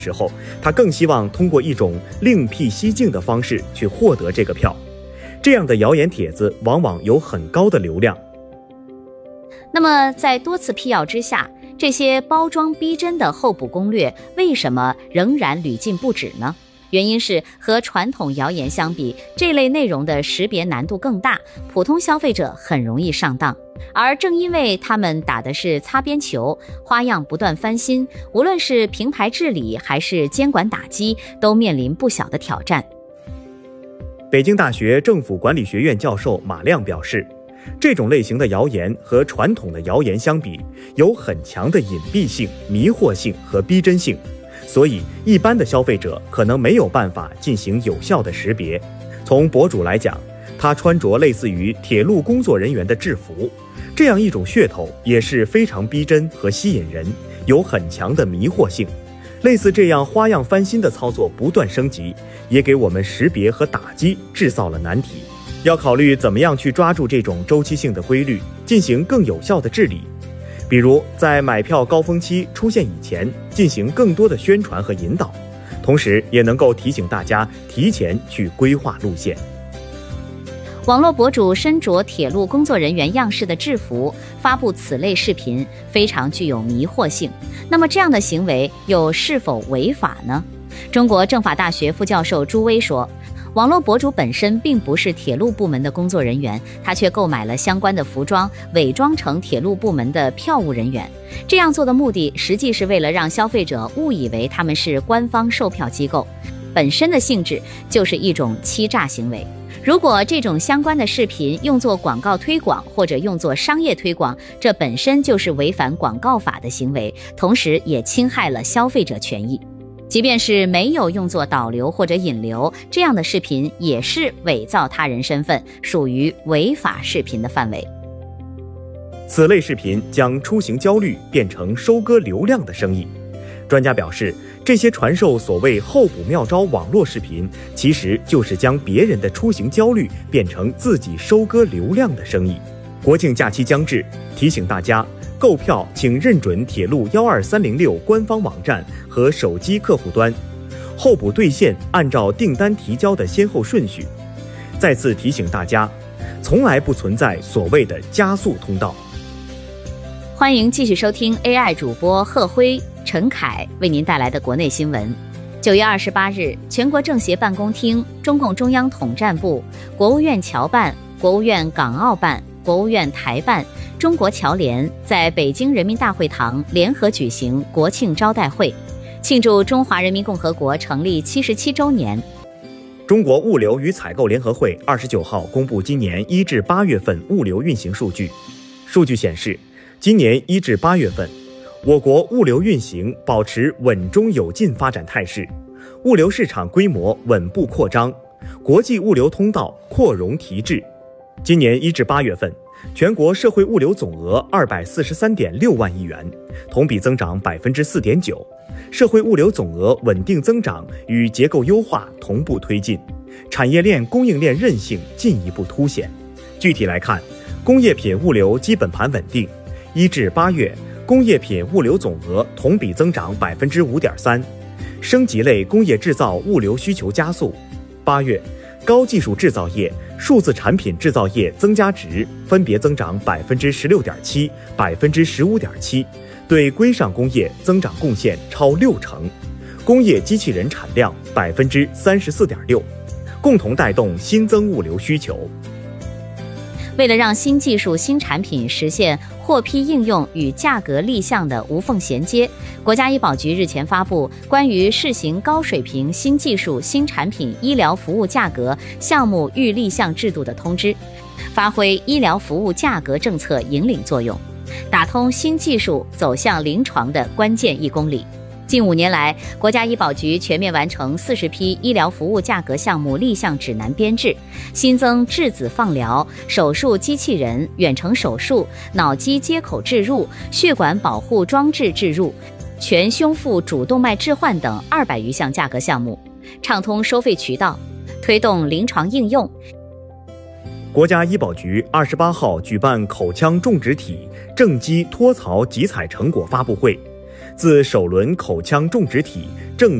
时候，他更希望通过一种另辟蹊径的方式去获得这个票。这样的谣言帖子往往有很高的流量。 那么在多次辟谣之下，这些包装逼真的候补攻略为什么仍然屡禁不止呢？原因是和传统谣言相比，这类内容的识别难度更大，普通消费者很容易上当。而正因为他们打的是擦边球，花样不断翻新，无论是平台治理还是监管打击，都面临不小的挑战。 北京大学政府管理学院教授马亮表示，这种类型的谣言和传统的谣言相比，有很强的隐蔽性、迷惑性和逼真性，所以一般的消费者可能没有办法进行有效的识别。从博主来讲，他穿着类似于铁路工作人员的制服，这样一种噱头也是非常逼真和吸引人，有很强的迷惑性。类似这样花样翻新的操作不断升级，也给我们识别和打击制造了难题。要考虑怎么样去抓住这种周期性的规律，进行更有效的治理。比如在买票高峰期出现以前，进行更多的宣传和引导，同时也能够提醒大家提前去规划路线。 网络博主身着铁路工作人员样式的制服发布此类视频，非常具有迷惑性。那么这样的行为又是否违法呢？中国政法大学副教授朱威说，网络博主本身并不是铁路部门的工作人员，他却购买了相关的服装，伪装成铁路部门的票务人员。这样做的目的实际是为了让消费者误以为他们是官方售票机构，本身的性质就是一种欺诈行为。如果这种相关的视频用作广告推广或者用作商业推广，这本身就是违反广告法的行为，同时也侵害了消费者权益。即便是没有用作导流或者引流，这样的视频也是伪造他人身份，属于违法视频的范围。 此类视频将出行焦虑变成收割流量的生意。专家表示，这些传授所谓候补妙招网络视频，其实就是将别人的出行焦虑变成自己收割流量的生意。国庆假期将至，提醒大家，购票请认准铁路12306官方网站和手机客户端，候补兑现按照订单提交的先后顺序。再次提醒大家，从来不存在所谓的加速通道。 欢迎继续收听 AI 主播贺辉、陈凯为您带来的国内新闻。9月28日，全国政协办公厅、中共中央统战部、国务院侨办、国务院港澳办、国务院台办、中国侨联在北京人民大会堂联合举行国庆招待会，庆祝中华人民共和国成立77周年。 中国物流与采购联合会29号公布今年1至8月份物流运行数据。数据显示，今年1至8月份，我国物流运行保持稳中有进发展态势，物流市场规模稳步扩张，国际物流通道扩容提质。今年1至8月份，全国社会物流总额243.6万亿元，同比增长4.9%，社会物流总额稳定增长与结构优化同步推进，产业链供应链韧性进一步凸显。具体来看，工业品物流基本盘稳定，1至8月，工业品物流总额同比增长5.3%，升级类工业制造物流需求加速。8月，高技术制造业、数字产品制造业增加值分别增长16.7%、15.7%，对规上工业增长贡献超60%，工业机器人产量34.6%，共同带动新增物流需求。 为了让新技术、新产品实现获批应用与价格立项的无缝衔接，国家医保局日前发布关于试行高水平新技术、新产品医疗服务价格项目预立项制度的通知，发挥医疗服务价格政策引领作用，打通新技术走向临床的关键1公里。近5年来，国家医保局全面完成40批医疗服务价格项目立项指南编制，新增质子放疗、手术机器人、远程手术、脑机接口置入、血管保护装置置入、全胸腹主动脉置换等200余项价格项目，畅通收费渠道，推动临床应用。 国家医保局28号举办口腔种植体正畸脱槽集采成果发布会， 自首轮口腔种植体正